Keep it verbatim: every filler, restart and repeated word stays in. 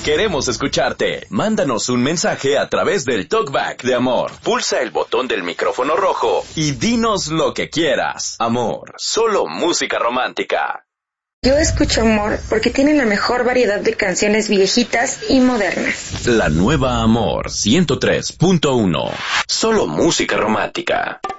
Queremos escucharte. Mándanos un mensaje a través del Talkback de Amor. Pulsa el botón del micrófono rojo y dinos lo que quieras. Amor, solo música romántica. Yo escucho Amor porque tiene la mejor variedad de canciones viejitas y modernas. La nueva Amor ciento tres punto uno. Solo música romántica.